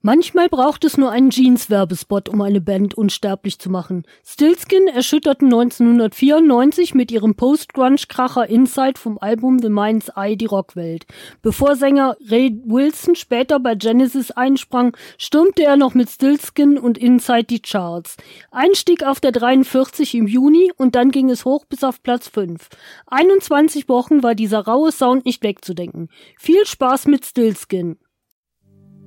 Manchmal braucht es nur einen Jeans-Werbespot, um eine Band unsterblich zu machen. Stillskin erschütterten 1994 mit ihrem Post-Grunge-Kracher Inside vom Album The Mind's Eye die Rockwelt. Bevor Sänger Ray Wilson später bei Genesis einsprang, stürmte er noch mit Stillskin und Inside die Charts. Einstieg auf der 43 im Juni und dann ging es hoch bis auf Platz 5. 21 Wochen war dieser raue Sound nicht wegzudenken. Viel Spaß mit Stillskin!